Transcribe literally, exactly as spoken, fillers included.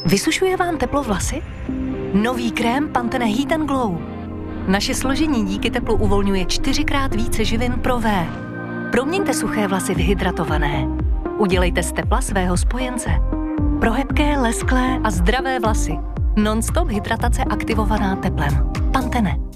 Vysušuje vám teplo vlasy? Nový krém Pantene Heat and Glow. Naše složení díky teplu uvolňuje čtyřikrát více živin pro V. Proměňte suché vlasy v hydratované. Udělejte z tepla svého spojence. Pro hebké, lesklé a zdravé vlasy. Non-stop hydratace aktivovaná teplem. Pantene.